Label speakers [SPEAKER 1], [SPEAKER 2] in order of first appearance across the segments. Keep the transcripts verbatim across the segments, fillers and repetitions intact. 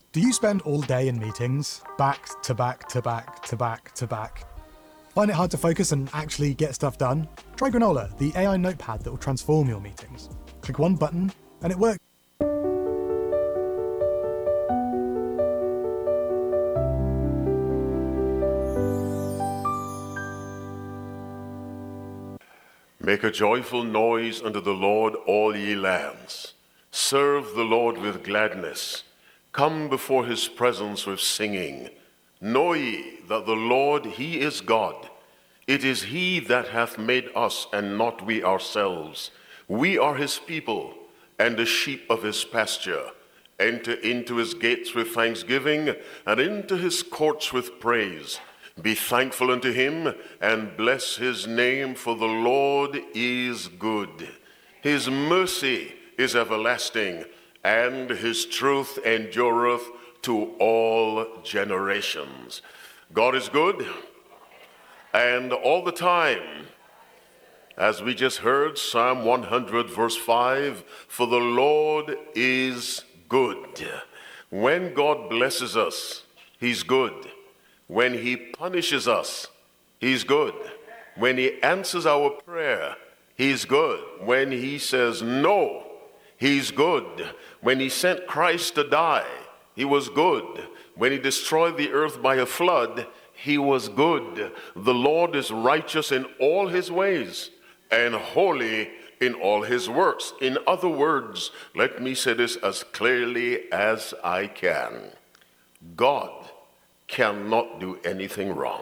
[SPEAKER 1] Do you spend all day in meetings, back to back to back to back to back? Find it hard to focus and actually get stuff done? Try Granola, the A I notepad that will transform your meetings. Click one button and it works.
[SPEAKER 2] Make a joyful noise unto the Lord, all ye lands. Serve the Lord with gladness. Come before his presence with singing. Know ye that the Lord, he is God. It is he that hath made us, and not we ourselves. We are his people, and the sheep of his pasture. Enter into his gates with thanksgiving, and into his courts with praise. Be thankful unto him, and bless his name, for the Lord is good. His mercy is everlasting, and his truth endureth to all generations. God is good, and all the time, as we just heard, Psalm one hundred verse five, for the Lord is good. When God blesses us, he's good. When he punishes us, he's good. When he answers our prayer, he's good. When he says no, he's good. When he sent Christ to die, he was good. When he destroyed the earth by a flood, he was good. The Lord is righteous in all his ways and holy in all his works. In other words, let me say this as clearly as I can. God cannot do anything wrong.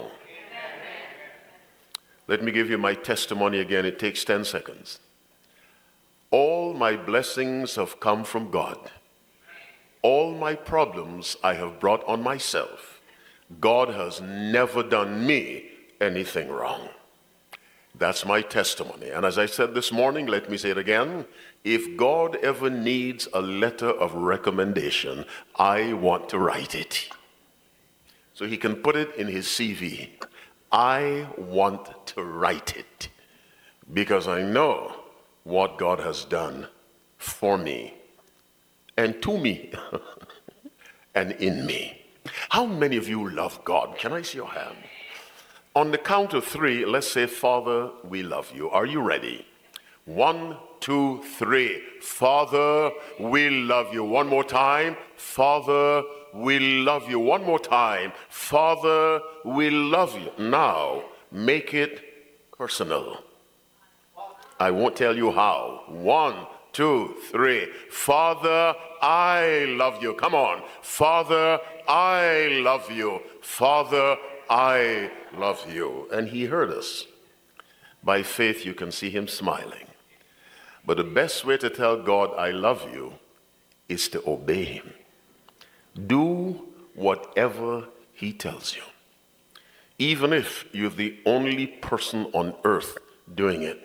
[SPEAKER 2] Let me give you my testimony again. It takes ten seconds. All my blessings have come from God. All my problems I have brought on myself. God has never done me anything wrong. That's my testimony. And as I said this morning, let me say it again. If God ever needs a letter of recommendation, I want to write it, so he can put it in his C V. I want to write it because I know what God has done for me and to me and in me. How many of you love God? Can I see your hand? On the count of three, let's say, Father, we love you. Are you ready? One, two, three. Father, we love you. One more time. Father, we love you. One more time. Father, we love you. Now, make it personal. I won't tell you how. One, two, three. Father, I love you. Come on. Father, I love you. Father, I love you. And he heard us. By faith, you can see him smiling. But the best way to tell God I love you is to obey him. Do whatever he tells you, even if you're the only person on earth doing it.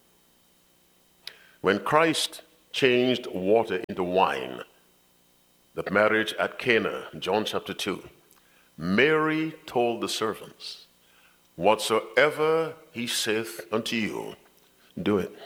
[SPEAKER 2] When Christ changed water into wine, the marriage at Cana, John chapter two, Mary told the servants, whatsoever he saith unto you, do it.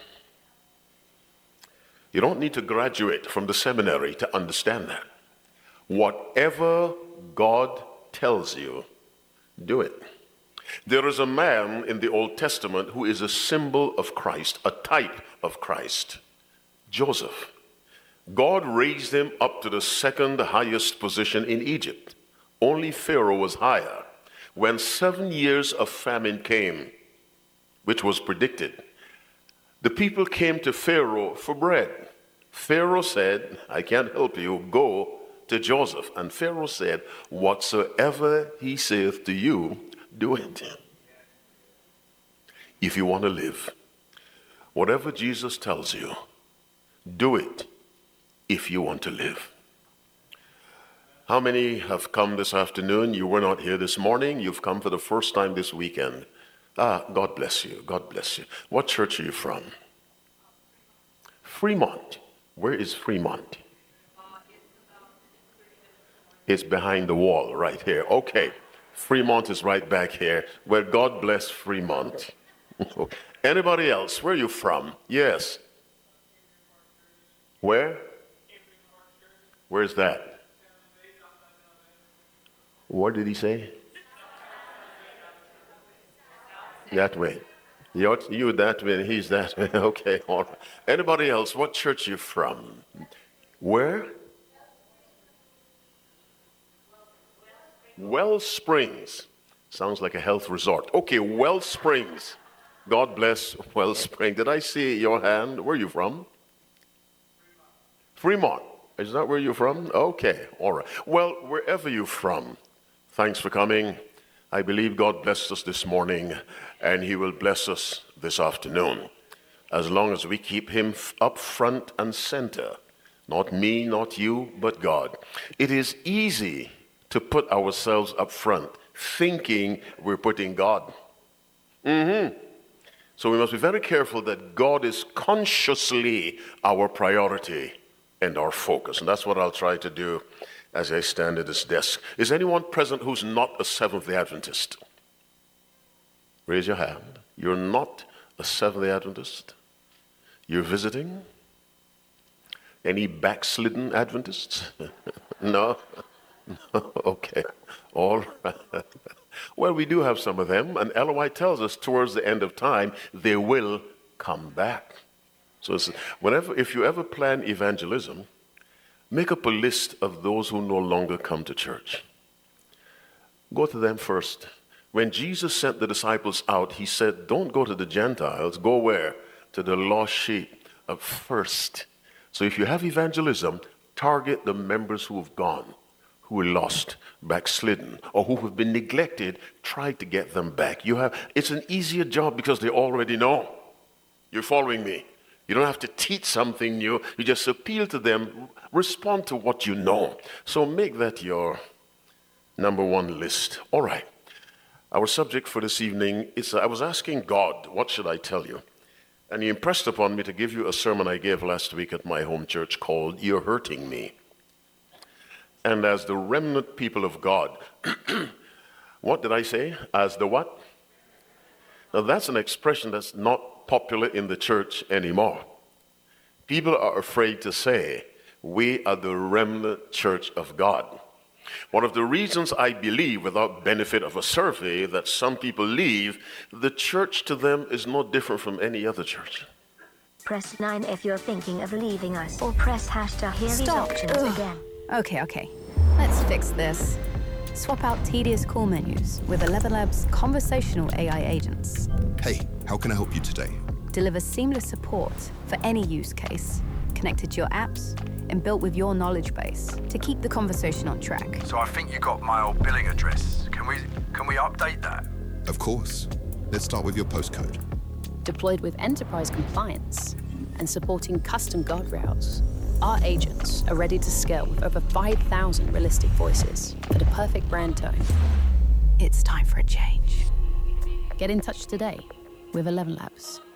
[SPEAKER 2] You don't need to graduate from the seminary to understand that. Whatever God tells you, do it. There is a man in the Old Testament who is a symbol of Christ, a type of Christ, Joseph. God raised him up to the second highest position in Egypt. Only Pharaoh was higher. When seven years of famine came, which was predicted, the people came to Pharaoh for bread. Pharaoh said, I can't help you, go to Joseph. And Pharaoh said, whatsoever he saith to you, do it. If you want to live, whatever Jesus tells you, do it if you want to live. How many have come this afternoon? You were not here this morning. You've come for the first time this weekend. Ah, God bless you. God bless you. What church are you from? Fremont. Where is Fremont? It's behind the wall right here. Okay. Fremont is right back here. Well, God bless Fremont. Anybody else? Where are you from? Yes. Where? Where's that? What did he say? That way. You're, you that way, he's that way. Okay, all right. Anybody else? What church you from? Where? Well Springs. Sounds like a health resort. Okay, Well Springs. God bless Well Spring. Did I see your hand? Where are you from? Fremont. Is that where you're from? Okay, all right. Well, wherever you're from, thanks for coming. I believe God blessed us this morning, and he will bless us this afternoon, as long as we keep him up front and center. Not me, not you, but God. It is easy to put ourselves up front, thinking we're putting God. Mm-hmm. So we must be very careful that God is consciously our priority and our focus. And that's what I'll try to do as I stand at this desk. Is anyone present who's not a Seventh-day Adventist? Raise your hand. You're not a Seventh-day Adventist? You're visiting? Any backslidden Adventists? No? No? Okay. All right. Well, we do have some of them, and L O I tells us towards the end of time, they will come back. So it's, whenever, if you ever plan evangelism, make up a list of those who no longer come to church. Go to them first. When Jesus sent the disciples out, he said, don't go to the Gentiles, go where? To the lost sheep of first. So if you have evangelism, target the members who have gone, who are lost, backslidden, or who have been neglected. Try to get them back. You have, it's an easier job because they already know. You're following me? You don't have to teach something new. You just appeal to them, respond to what you know. So make that your number one list. All right. Our subject for this evening is, I was asking God, what should I tell you? And he impressed upon me to give you a sermon I gave last week at my home church called, You're Hurting Me. And as the remnant people of God, what did I say? As the what? Now that's an expression that's not popular in the church anymore. People are afraid to say, we are the remnant church of God. One of the reasons I believe, without benefit of a survey, that some people leave, the church to them is no different from any other church.
[SPEAKER 3] Press nine if you're thinking of leaving us, or press hashtag hear these
[SPEAKER 4] Stop.
[SPEAKER 3] options
[SPEAKER 4] Ugh.
[SPEAKER 3] again.
[SPEAKER 4] Okay, okay. Let's fix this. Swap out tedious call menus with Eleven Labs conversational A I agents.
[SPEAKER 5] Hey, how can I help you today?
[SPEAKER 4] Deliver seamless support for any use case, connected to your apps and built with your knowledge base to keep the conversation on track.
[SPEAKER 6] So I think you got my old billing address. Can we can we update that?
[SPEAKER 5] Of course. Let's start with your postcode.
[SPEAKER 7] Deployed with enterprise compliance and supporting custom guardrails, our agents are ready to scale with over five thousand realistic voices for the perfect brand tone.
[SPEAKER 4] It's time for a change.
[SPEAKER 7] Get in touch today with Eleven Labs.